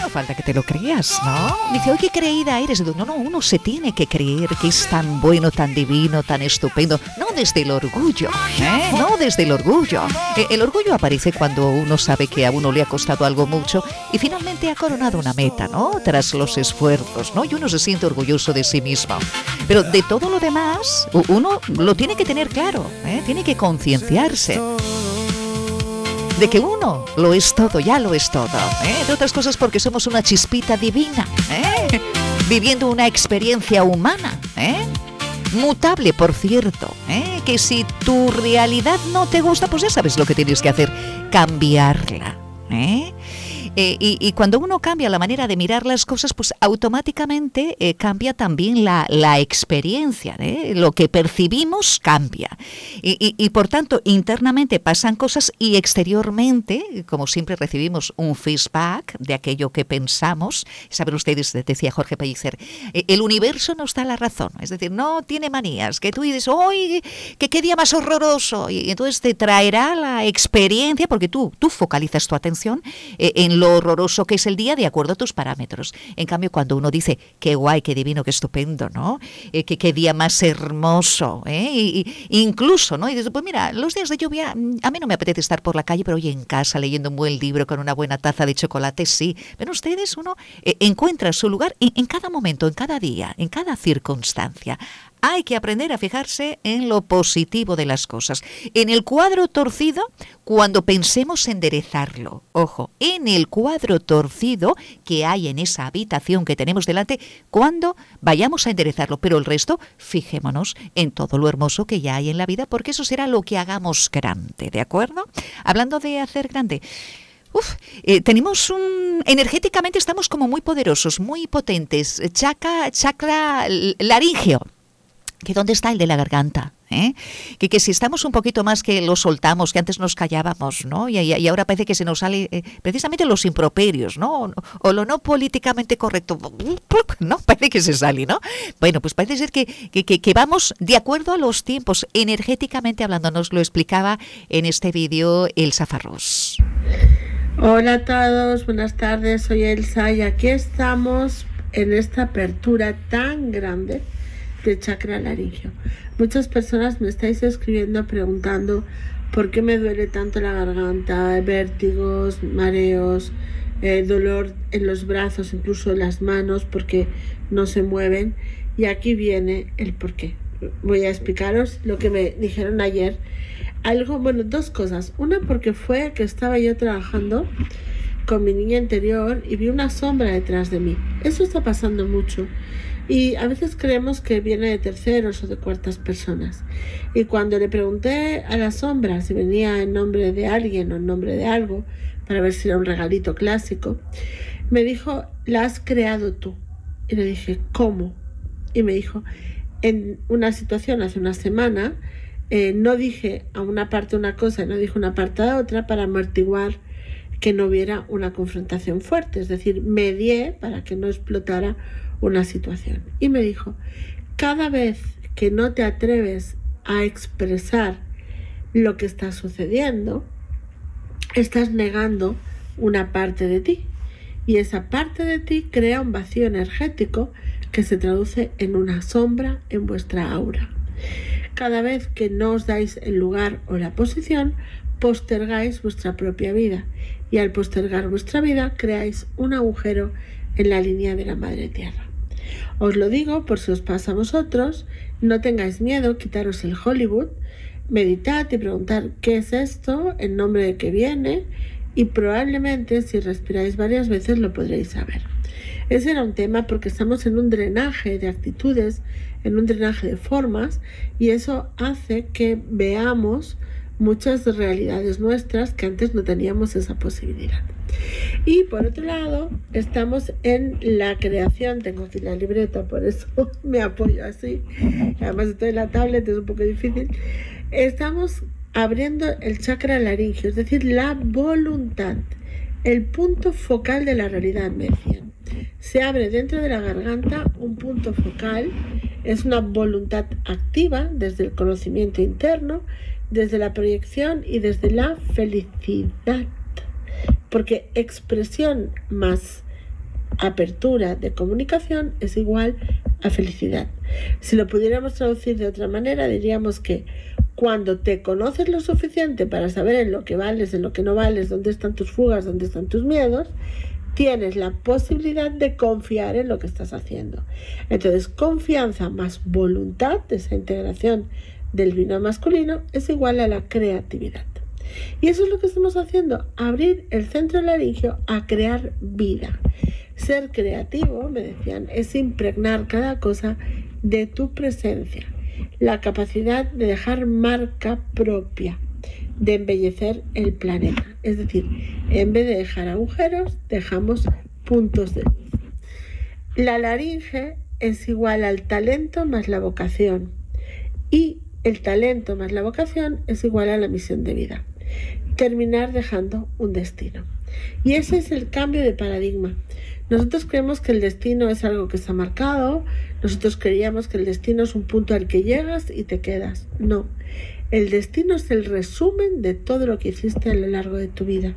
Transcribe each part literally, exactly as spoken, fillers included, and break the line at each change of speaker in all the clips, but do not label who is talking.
no falta que te lo creas, ¿no? Dice, oye, qué creída eres. No, no, uno se tiene que creer que es tan bueno, tan divino, tan estupendo. No desde el orgullo, ¿eh? No desde el orgullo. El orgullo aparece cuando uno sabe que a uno le ha costado algo mucho y finalmente ha coronado una meta, ¿no? Tras los esfuerzos, ¿no? Y uno se siente orgulloso de sí mismo. Pero de todo lo demás, uno lo tiene que tener claro, ¿eh? Tiene que concienciarse de que uno lo es todo, ya lo es todo, ¿eh? Entre otras cosas porque somos una chispita divina, ¿eh? Viviendo una experiencia humana, ¿eh? Mutable, por cierto, ¿eh? Que si tu realidad no te gusta, pues ya sabes lo que tienes que hacer, cambiarla, ¿eh? Eh, y, y cuando uno cambia la manera de mirar las cosas, pues automáticamente eh, cambia también la, la experiencia, ¿eh? Lo que percibimos cambia. Y, y, y por tanto, internamente pasan cosas y exteriormente, como siempre recibimos un feedback de aquello que pensamos. Saben ustedes, decía Jorge Pellicer, eh, el universo nos da la razón. Es decir, no tiene manías. Que tú dices, ¡ay, que qué día más horroroso! Y entonces te traerá la experiencia, porque tú, tú focalizas tu atención eh, en lo horroroso que es el día de acuerdo a tus parámetros. En cambio, cuando uno dice, qué guay, qué divino, qué estupendo, ¿no? Eh, que qué día más hermoso, ¿eh? Y, y, incluso, ¿no? Y dices, pues mira, los días de lluvia, a mí no me apetece estar por la calle, pero oye, en casa, leyendo un buen libro con una buena taza de chocolate, sí. Pero ustedes, uno eh, encuentra su lugar en, en cada momento, en cada día, en cada circunstancia. Hay que aprender a fijarse en lo positivo de las cosas. En el cuadro torcido, cuando pensemos enderezarlo. Ojo, en el cuadro torcido que hay en esa habitación que tenemos delante, cuando vayamos a enderezarlo. Pero el resto, fijémonos en todo lo hermoso que ya hay en la vida, porque eso será lo que hagamos grande, ¿de acuerdo? Hablando de hacer grande, Uf, eh, tenemos un... energéticamente estamos como muy poderosos, muy potentes. Chakra, chakra laríngeo. ¿Que dónde está el de la garganta? ¿Eh? Que, que si estamos un poquito más que lo soltamos, que antes nos callábamos, ¿no? Y, y, y ahora parece que se nos sale eh, precisamente los improperios, ¿no? O, o lo no políticamente correcto, ¿no? Parece que se sale, ¿no? Bueno, pues parece ser que, que, que, que vamos de acuerdo a los tiempos, energéticamente hablando. Nos lo explicaba en este vídeo Elsa Farrós.
Hola a todos, buenas tardes, soy Elsa y aquí estamos en esta apertura tan grande de chakra laríngeo. Muchas personas me estáis escribiendo preguntando por qué me duele tanto la garganta, vértigos, mareos, eh, dolor en los brazos, incluso en las manos porque no se mueven, y aquí viene el por qué. Voy a explicaros lo que me dijeron ayer. Algo, bueno, dos cosas. Una, porque fue que estaba yo trabajando con mi niña interior y vi una sombra detrás de mí. Eso está pasando mucho. Y a veces creemos que viene de terceros o de cuartas personas. Y cuando le pregunté a la sombra si venía en nombre de alguien o en nombre de algo, para ver si era un regalito clásico, me dijo, la has creado tú. Y le dije, ¿cómo? Y me dijo, en una situación hace una semana, eh, no dije a una parte una cosa y no dije una parte a otra para amortiguar que no hubiera una confrontación fuerte. Es decir, medié para que no explotara una situación. Y me dijo, cada vez que no te atreves a expresar lo que está sucediendo, estás negando una parte de ti. Y esa parte de ti crea un vacío energético que se traduce en una sombra en vuestra aura. Cada vez que no os dais el lugar o la posición, postergáis vuestra propia vida. Y al postergar vuestra vida, creáis un agujero en la línea de la Madre Tierra. Os lo digo por si os pasa a vosotros, no tengáis miedo, quitaros el Hollywood, meditad y preguntar qué es esto, en nombre de qué viene, y probablemente si respiráis varias veces lo podréis saber. Ese era un tema porque estamos en un drenaje de actitudes, en un drenaje de formas, y eso hace que veamos muchas realidades nuestras que antes no teníamos esa posibilidad. Y por otro lado, estamos en la creación. Tengo aquí la libreta, por eso me apoyo así. Además estoy en la tablet, es un poco difícil. Estamos abriendo el chakra laríngeo, es decir, la voluntad, el punto focal de la realidad, me decían. Se abre dentro de la garganta un punto focal, es una voluntad activa desde el conocimiento interno, desde la proyección y desde la felicidad. Porque expresión más apertura de comunicación es igual a felicidad. Si lo pudiéramos traducir de otra manera, diríamos que cuando te conoces lo suficiente para saber en lo que vales, en lo que no vales, dónde están tus fugas, dónde están tus miedos, tienes la posibilidad de confiar en lo que estás haciendo. Entonces, confianza más voluntad, de esa integración del binomio masculino, es igual a la creatividad. Y eso es lo que estamos haciendo, abrir el centro laringio a crear vida. Ser creativo, me decían, es impregnar cada cosa de tu presencia. La capacidad de dejar marca propia, de embellecer el planeta. Es decir, en vez de dejar agujeros, dejamos puntos de luz. La laringe es igual al talento más la vocación. Y el talento más la vocación es igual a la misión de vida. Terminar dejando un destino. Y ese es el cambio de paradigma. Nosotros creemos que el destino es algo que está marcado. Nosotros creíamos que el destino es un punto al que llegas y te quedas. No. El destino es el resumen de todo lo que hiciste a lo largo de tu vida.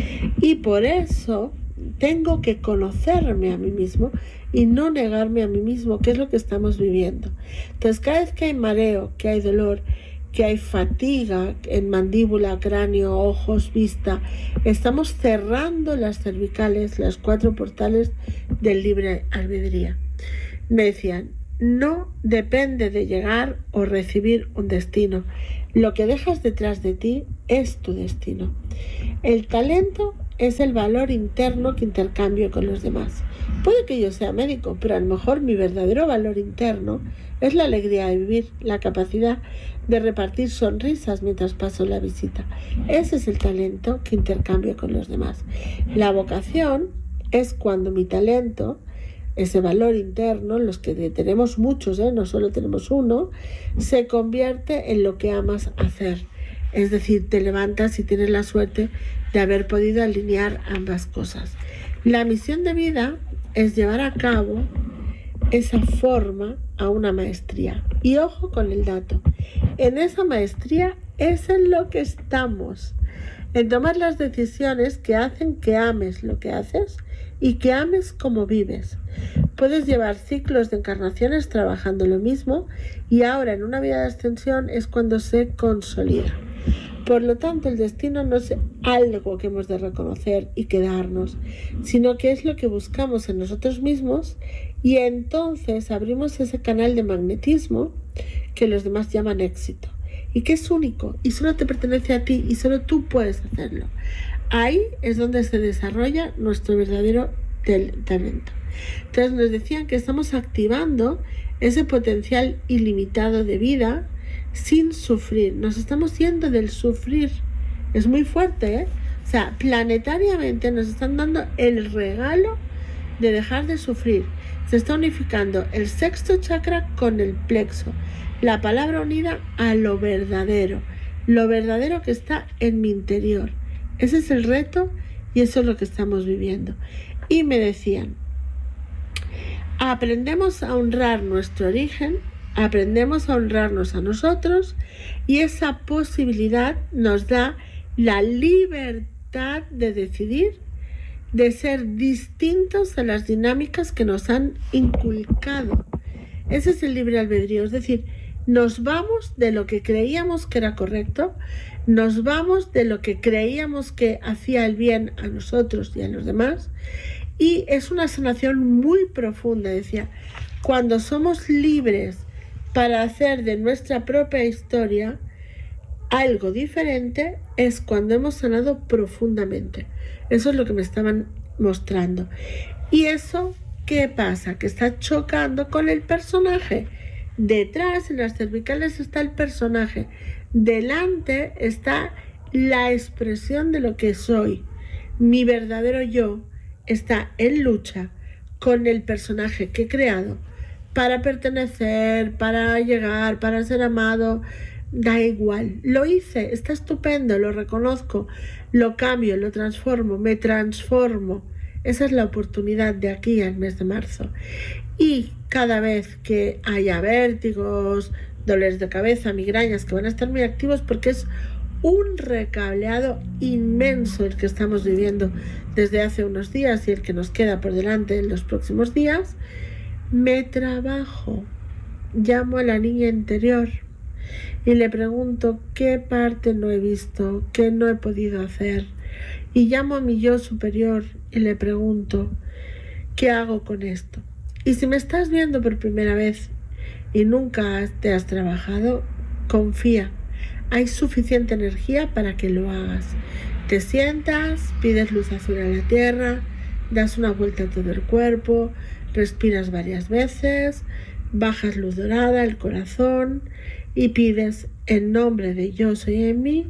Y por eso tengo que conocerme a mí mismo y no negarme a mí mismo, que es lo que estamos viviendo. Entonces, cada vez que hay mareo, que hay dolor, que hay fatiga en mandíbula, cráneo, ojos, vista, estamos cerrando las cervicales, las cuatro portales del libre albedrío. Me decían, no depende de llegar o recibir un destino. Lo que dejas detrás de ti es tu destino. El talento es el valor interno que intercambio con los demás. Puede que yo sea médico, pero a lo mejor mi verdadero valor interno es la alegría de vivir, la capacidad de repartir sonrisas mientras paso la visita. Ese es el talento que intercambio con los demás. La vocación es cuando mi talento, ese valor interno, los que tenemos muchos, ¿eh? No solo tenemos uno, se convierte en lo que amas hacer. Es decir, te levantas y tienes la suerte de haber podido alinear ambas cosas. La misión de vida es llevar a cabo esa forma a una maestría. Y ojo con el dato, en esa maestría es en lo que estamos, en tomar las decisiones que hacen que ames lo que haces y que ames como vives. Puedes llevar ciclos de encarnaciones trabajando lo mismo y ahora en una vida de ascensión es cuando se consolida. Por lo tanto, el destino no es algo que hemos de reconocer y quedarnos, sino que es lo que buscamos en nosotros mismos y entonces abrimos ese canal de magnetismo que los demás llaman éxito y que es único y solo te pertenece a ti y solo tú puedes hacerlo. Ahí es donde se desarrolla nuestro verdadero talento. Entonces nos decían que estamos activando ese potencial ilimitado de vida sin sufrir. Nos estamos yendo del sufrir. Es muy fuerte, ¿eh? O sea, planetariamente nos están dando el regalo de dejar de sufrir. Se está unificando el sexto chakra con el plexo. La palabra unida a lo verdadero. Lo verdadero que está en mi interior. Ese es el reto y eso es lo que estamos viviendo. Y me decían, aprendemos a honrar nuestro origen, aprendemos a honrarnos a nosotros y esa posibilidad nos da la libertad de decidir, de ser distintos a las dinámicas que nos han inculcado. Ese es el libre albedrío, es decir, nos vamos de lo que creíamos que era correcto, nos vamos de lo que creíamos que hacía el bien a nosotros y a los demás y es una sanación muy profunda. Decía, cuando somos libres para hacer de nuestra propia historia algo diferente es cuando hemos sanado profundamente. Eso es lo que me estaban mostrando. Y eso, ¿qué pasa? Que está chocando con el personaje. Detrás, en las cervicales, está el personaje. Delante está la expresión de lo que soy. Mi verdadero yo está en lucha con el personaje que he creado para pertenecer, para llegar, para ser amado. Da igual, lo hice, está estupendo, lo reconozco, lo cambio, lo transformo, me transformo. Esa es la oportunidad de aquí al mes de marzo. Y cada vez que haya vértigos, dolores de cabeza, migrañas, que van a estar muy activos porque es un recableado inmenso el que estamos viviendo desde hace unos días y el que nos queda por delante en los próximos días. Me trabajo, llamo a la niña interior y le pregunto qué parte no he visto, qué no he podido hacer, y llamo a mi yo superior y le pregunto qué hago con esto. Y si me estás viendo por primera vez y nunca te has trabajado, confía. Hay suficiente energía para que lo hagas. Te sientas, pides luz azul a la tierra, das una vuelta a todo el cuerpo, respiras varias veces, bajas luz dorada al corazón y pides en nombre de yo soy en mí,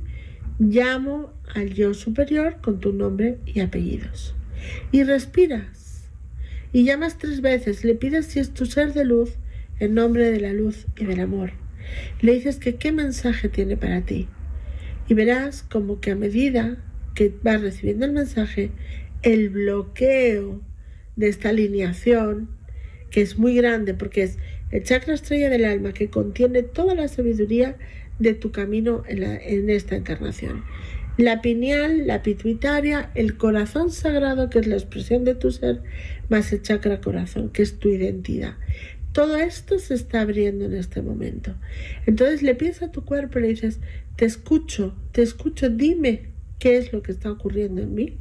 llamo al yo superior con tu nombre y apellidos. Y respiras. Y llamas tres veces, le pides si es tu ser de luz, en nombre de la luz y del amor. Le dices que qué mensaje tiene para ti y verás como que a medida que vas recibiendo el mensaje, el bloqueo de esta alineación, que es muy grande porque es el chakra estrella del alma que contiene toda la sabiduría de tu camino en, la, en esta encarnación. La pineal, la pituitaria, el corazón sagrado, que es la expresión de tu ser, más el chakra corazón, que es tu identidad. Todo esto se está abriendo en este momento. Entonces le pides a tu cuerpo y le dices, te escucho, te escucho, dime qué es lo que está ocurriendo en mí.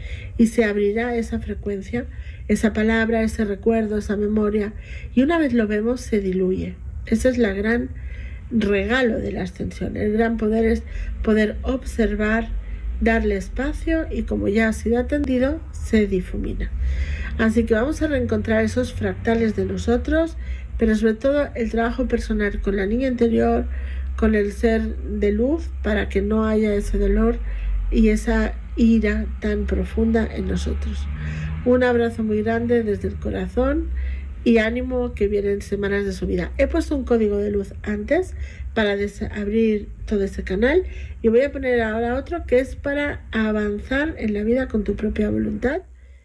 Y se abrirá esa frecuencia, esa palabra, ese recuerdo, esa memoria. Y una vez lo vemos, se diluye. Ese es el gran regalo de la ascensión. El gran poder es poder observar, darle espacio y como ya ha sido atendido, se difumina. Así que vamos a reencontrar esos fractales de nosotros, pero sobre todo el trabajo personal con la niña interior, con el ser de luz, para que no haya ese dolor y esa ira tan profunda en nosotros. Un abrazo muy grande desde el corazón y ánimo que vienen semanas de su vida. He puesto un código de luz antes para abrir todo ese canal y voy a poner ahora otro que es para avanzar en la vida con tu propia voluntad.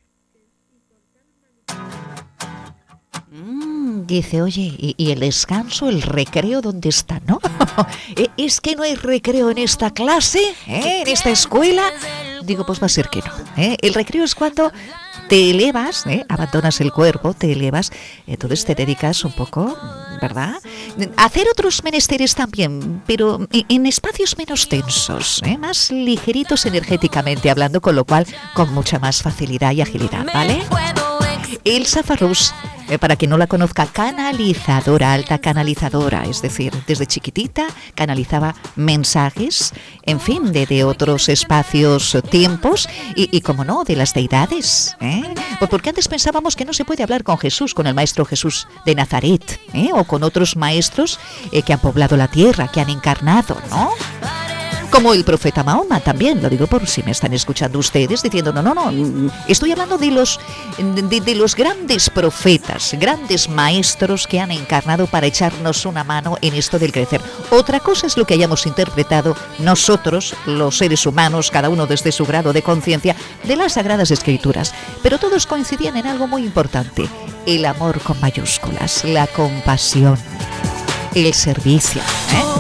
Dice, oye, ¿y, ¿y el descanso, el recreo, dónde está? ¿No? ¿Es que no hay recreo en esta clase? ¿Eh? ¿En esta escuela? Digo, pues va a ser que no. ¿eh? El recreo es cuando te elevas, ¿eh? abandonas el cuerpo, te elevas, entonces te dedicas un poco, ¿verdad? A hacer otros menesteres también, pero en espacios menos tensos, ¿eh? más ligeritos energéticamente hablando, con lo cual con mucha más facilidad y agilidad, ¿vale? Elsa Farrús, eh, para quien no la conozca, canalizadora, alta canalizadora, es decir, desde chiquitita canalizaba mensajes, en fin, de, de otros espacios, tiempos y, y, como no, de las deidades, ¿eh? Pues porque antes pensábamos que no se puede hablar con Jesús, con el Maestro Jesús de Nazaret, ¿eh? o con otros maestros eh, que han poblado la tierra, que han encarnado, ¿no? Como el profeta Mahoma también, lo digo por si me están escuchando ustedes diciendo, no, no, no, estoy hablando de los, de, de los grandes profetas, grandes maestros que han encarnado para echarnos una mano en esto del crecer. Otra cosa es lo que hayamos interpretado nosotros, los seres humanos, cada uno desde su grado de conciencia, de las Sagradas Escrituras. Pero todos coincidían en algo muy importante, el amor con mayúsculas, la compasión, el servicio, ¿eh?